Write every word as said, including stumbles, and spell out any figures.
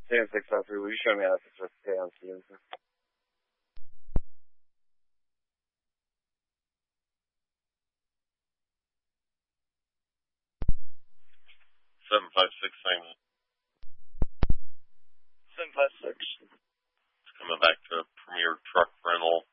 Stay on six five three. Will you show me how to fix this stay on Stevenson? Seven five six Simon. Seven five six. It's coming back to Premier Truck Rental.